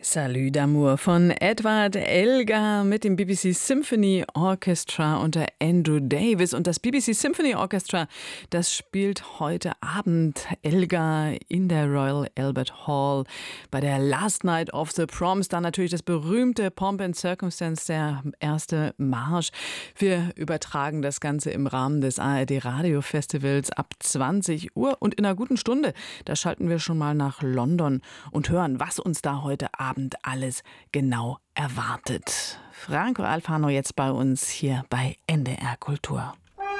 Salut d'amour von Edward Elgar mit dem BBC Symphony Orchestra unter Andrew Davis. Und das BBC Symphony Orchestra, das spielt heute Abend Elgar in der Royal Albert Hall bei der Last Night of the Proms. Dann natürlich das berühmte Pomp and Circumstance, der erste Marsch. Wir übertragen das Ganze im Rahmen des ARD Radio Festivals ab 20 Uhr. Und in einer guten Stunde, da schalten wir schon mal nach London und hören, was uns da heute Abend alles genau erwartet. Franco Alfano jetzt bei uns hier bei NDR Kultur.